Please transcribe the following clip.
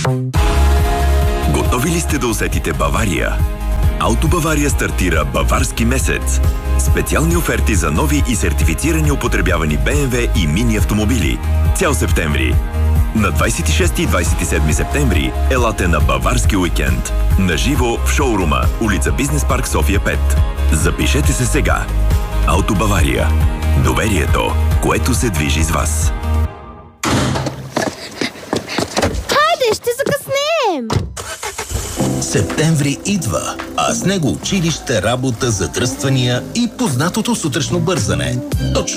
Готови ли сте да усетите Бавария? Auto Бавария стартира Баварски месец. Специални оферти за нови и сертифицирани употребявани BMW и мини автомобили. Цял септември. На 26 и 27 септември елате на Баварски уикенд. Наживо в шоурума, улица Бизнес парк София 5. Запишете се сега. Auto Бавария. Доверието, което се движи с вас. Хайде, ще закъснеем! Септември идва, а с него училище, работа, задръствания и познатото сутрешно бързане. Точно